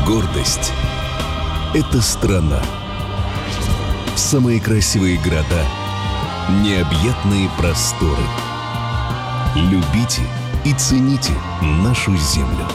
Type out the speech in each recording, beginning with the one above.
Гордость — это страна. Самые красивые города, необъятные просторы. Любите и цените нашу землю.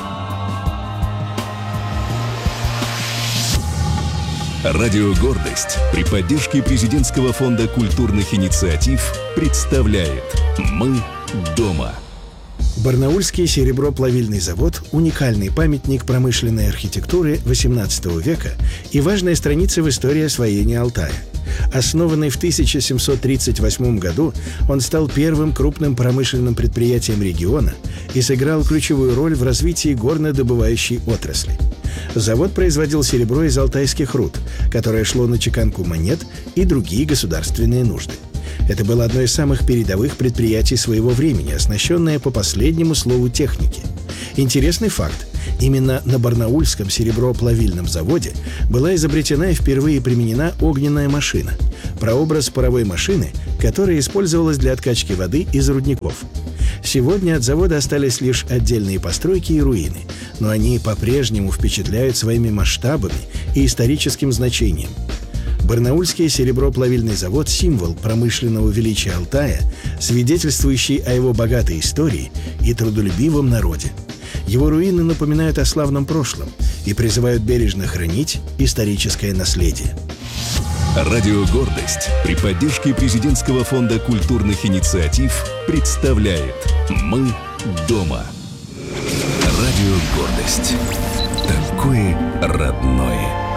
Радио «Гордость» при поддержке Президентского фонда культурных инициатив представляет «Мы дома». Барнаульский сереброплавильный завод – уникальный памятник промышленной архитектуры XVIII века и важная страница в истории освоения Алтая. Основанный в 1738 году, он стал первым крупным промышленным предприятием региона и сыграл ключевую роль в развитии горнодобывающей отрасли. Завод производил серебро из алтайских руд, которое шло на чеканку монет и другие государственные нужды. Это было одно из самых передовых предприятий своего времени, оснащенное по последнему слову техники. Интересный факт. Именно на Барнаульском сереброплавильном заводе была изобретена и впервые применена огненная машина – прообраз паровой машины, которая использовалась для откачки воды из рудников. Сегодня от завода остались лишь отдельные постройки и руины, но они по-прежнему впечатляют своими масштабами и историческим значением. Барнаульский сереброплавильный завод – символ промышленного величия Алтая, свидетельствующий о его богатой истории и трудолюбивом народе. Его руины напоминают о славном прошлом и призывают бережно хранить историческое наследие. Радио «Гордость» при поддержке Президентского фонда культурных инициатив представляет «Мы дома». Радио «Гордость». Такое родное.